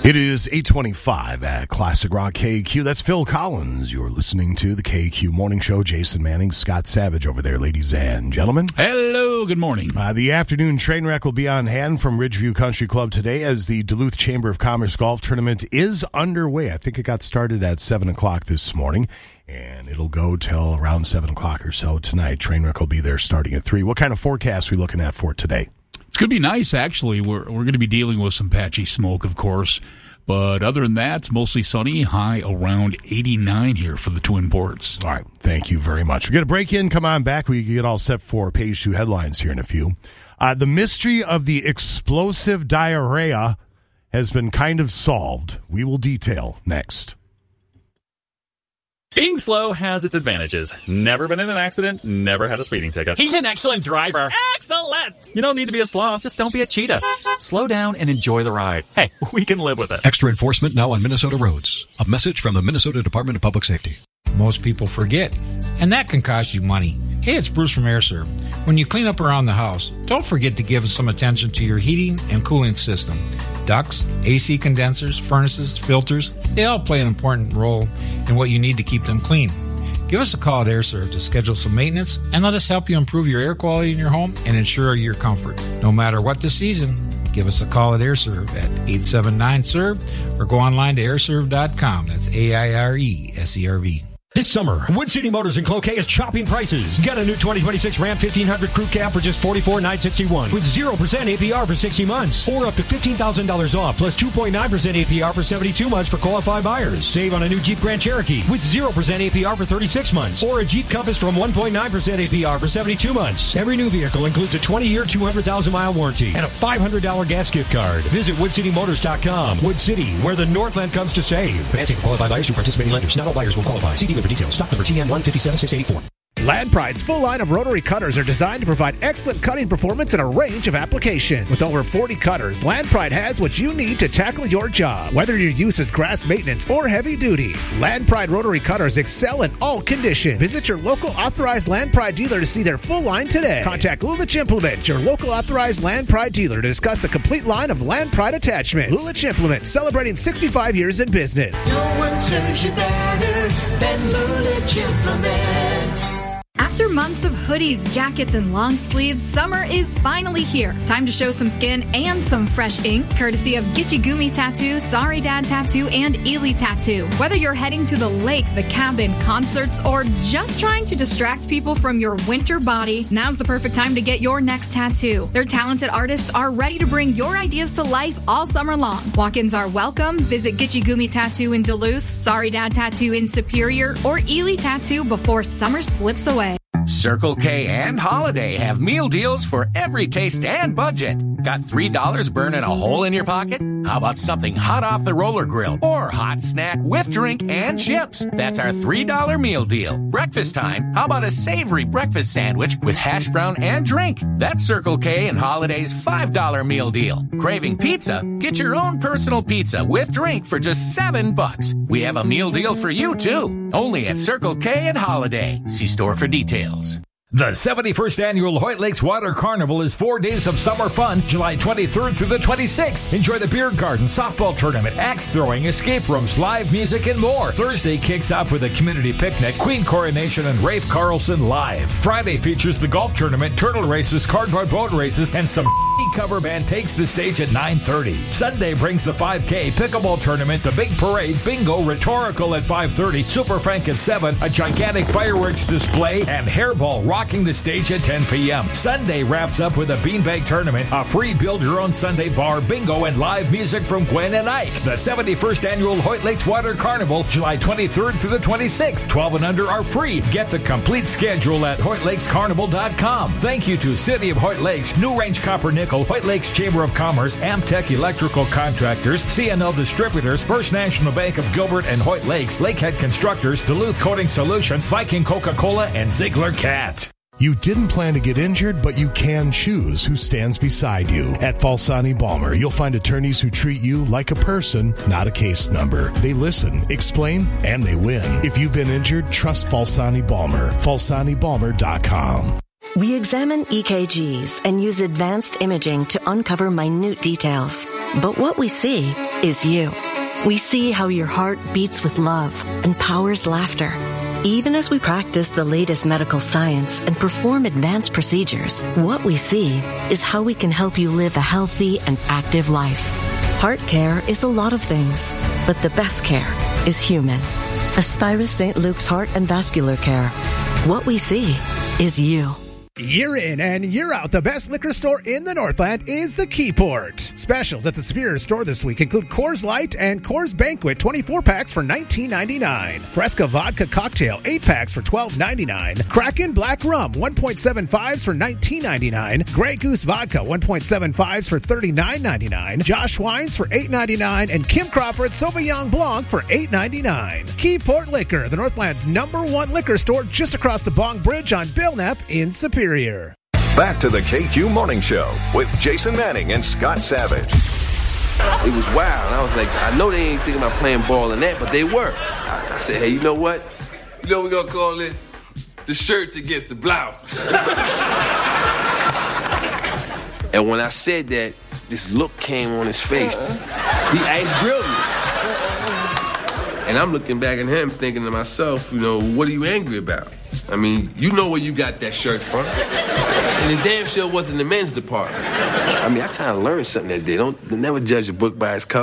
It is 8:25 at Classic Rock KQ. That's Phil Collins. You're listening to the KQ Morning Show. Jason Manning, Scott Savage over there, ladies and gentlemen. Hello, good morning. The afternoon train wreck will be on hand from Ridgeview Country Club today as the Duluth Chamber of Commerce Golf Tournament is underway. I think it got started at 7 o'clock this morning, and it'll go till around 7 o'clock or so tonight. Train wreck will be there starting at 3. What kind of forecast are we looking at for today? It's going to be nice, actually. We're going to be dealing with some patchy smoke, of course. But other than that, it's mostly sunny, high around 89 here for the Twin Ports. All right, thank you very much. We're going to break in, come on back. We get all set for page 2 headlines here in a few. The mystery of the explosive diarrhea has been kind of solved. We will detail next. Being slow has its advantages. Never been in an accident, never had a speeding ticket. He's an excellent driver. Excellent! You don't need to be a sloth, just don't be a cheetah. Slow down and enjoy the ride. Hey, we can live with it. Extra enforcement now on Minnesota roads. A message from the Minnesota Department of Public Safety. Most people forget, and that can cost you money. Hey, it's Bruce from AirServe. When you clean up around the house, don't forget to give some attention to your heating and cooling system. Ducts, AC condensers, furnaces, filters, they all play an important role in what you need to keep them clean. Give us a call at AirServe to schedule some maintenance and let us help you improve your air quality in your home and ensure your comfort. No matter what the season, give us a call at AirServe at 879-SERVE or go online to airserve.com. That's AIRESERV. This summer, Wood City Motors in Cloquet is chopping prices. Get a new 2026 Ram 1500 Crew Cab for just $44,961 with 0% APR for 60 months or up to $15,000 off plus 2.9% APR for 72 months for qualified buyers. Save on a new Jeep Grand Cherokee with 0% APR for 36 months or a Jeep Compass from 1.9% APR for 72 months. Every new vehicle includes a 20-year, 200,000-mile warranty and a $500 gas gift card. Visit WoodCityMotors.com. Wood City, where the Northland comes to save. Financing for qualified buyers through participating lenders. Not all buyers will qualify. See dealer for details. Stock number TN157684. Land Pride's full line of rotary cutters are designed to provide excellent cutting performance in a range of applications. With over 40 cutters, Land Pride has what you need to tackle your job. Whether your use is grass maintenance or heavy duty, Land Pride rotary cutters excel in all conditions. Visit your local authorized Land Pride dealer to see their full line today. Contact Lulich Implement, your local authorized Land Pride dealer, to discuss the complete line of Land Pride attachments. Lulich Implement, celebrating 65 years in business. No one serves you better than Lulich Implement. After months of hoodies, jackets, and long sleeves, summer is finally here. Time to show some skin and some fresh ink, courtesy of Gitchy Gumi Tattoo, Sorry Dad Tattoo, and Ely Tattoo. Whether you're heading to the lake, the cabin, concerts, or just trying to distract people from your winter body, now's the perfect time to get your next tattoo. Their talented artists are ready to bring your ideas to life all summer long. Walk-ins are welcome. Visit Gitchy Gumi Tattoo in Duluth, Sorry Dad Tattoo in Superior, or Ely Tattoo before summer slips away. Circle K and Holiday have meal deals for every taste and budget. Got $3 burning a hole in your pocket? How about something hot off the roller grill or hot snack with drink and chips? That's our $3 meal deal. Breakfast time? How about a savory breakfast sandwich with hash brown and drink? That's Circle K and Holiday's $5 meal deal. Craving pizza? Get your own personal pizza with drink for just $7. We have a meal deal for you too. Only at Circle K and Holiday. See store for details. The 71st Annual Hoyt Lakes Water Carnival is 4 days of summer fun, July 23rd through the 26th. Enjoy the beer garden, softball tournament, axe throwing, escape rooms, live music, and more. Thursday kicks off with a community picnic, Queen Coronation, and Rafe Carlson live. Friday features the golf tournament, turtle races, cardboard boat races, and some cover band takes the stage at 9:30. Sunday brings the 5K, pickleball tournament, the big parade, bingo, rhetorical at 5:30, Super Frank at 7, a gigantic fireworks display, and hairball rocking the stage at 10 p.m. Sunday wraps up with a beanbag tournament, a free build-your-own Sunday bar, bingo, and live music from Gwen and Ike. The 71st Annual Hoyt Lakes Water Carnival, July 23rd through the 26th. 12 and under are free. Get the complete schedule at HoytLakesCarnival.com. Thank you to City of Hoyt Lakes, New Range Copper Nickel, Hoyt Lakes Chamber of Commerce, Amtech Electrical Contractors, CNL Distributors, First National Bank of Gilbert and Hoyt Lakes, Lakehead Constructors, Duluth Coating Solutions, Viking Coca-Cola, and Ziegler Cat. You didn't plan to get injured, but you can choose who stands beside you. At Falsani Balmer, you'll find attorneys who treat you like a person, not a case number. They listen, explain, and they win. If you've been injured, trust Falsani Balmer. FalsaniBalmer.com. We examine EKGs and use advanced imaging to uncover minute details. But what we see is you. We see how your heart beats with love and powers laughter. Even as we practice the latest medical science and perform advanced procedures, what we see is how we can help you live a healthy and active life. Heart care is a lot of things, but the best care is human. Aspirus St. Luke's Heart and Vascular Care. What we see is you. Year in and year out, the best liquor store in the Northland is the Keyport. Specials at the Superior Store this week include Coors Light and Coors Banquet 24-packs for $19.99. Fresca Vodka Cocktail 8-packs for $12.99. Kraken Black Rum 1.75s for $19.99. Grey Goose Vodka 1.75s for $39.99. Josh Wines for $8.99. And Kim Crawford Sauvignon Blanc for $8.99. Keyport Liquor, the Northland's #1 liquor store just across the Bong Bridge on Belknap in Superior. Back to the KQ Morning Show with Jason Manning and Scott Savage. It was wild. I was like, I know they ain't thinking about playing ball and that, but they were. I said, hey, you know what? You know what we're going to call this? The shirts against the blouse. And when I said that, this look came on his face. He ice grilled me. And I'm looking back at him thinking to myself, you know, what are you angry about? I mean, you know where you got that shirt from. And the damn sure wasn't the men's department. I mean, I kind of learned something that day. Don't never judge a book by its cover.